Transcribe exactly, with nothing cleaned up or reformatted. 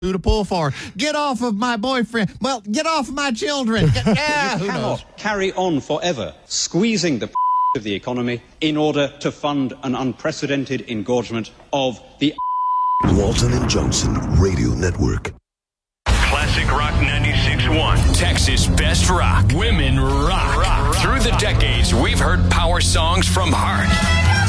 who to pull for. Get off of my boyfriend. Well, get off of my children. Get, yeah, you cannot carry on forever squeezing the of the economy in order to fund an unprecedented engorgement of the Walton and Johnson Radio Network. Classic Rock ninety-six point one. Texas Best Rock. Women rock. rock. Through the decades, we've heard power songs from Heart.